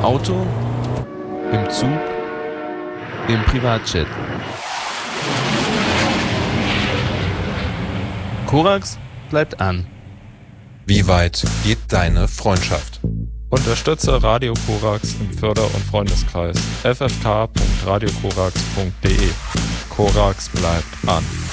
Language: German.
Auto, im Zug, im Privatjet. Korax bleibt an. Wie weit geht deine Freundschaft? Unterstütze Radio Korax im Förder- und Freundeskreis ffk.radiokorax.de. Korax bleibt an.